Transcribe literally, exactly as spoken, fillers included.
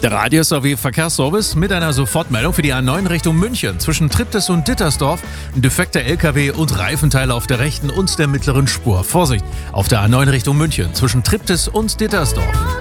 Der Radius A W Verkehrsservice mit einer Sofortmeldung für die A neun Richtung München. Zwischen Triptis und Dittersdorf ein defekter L K W und Reifenteile auf der rechten und der mittleren Spur. Vorsicht auf der A neun Richtung München zwischen Triptis und Dittersdorf.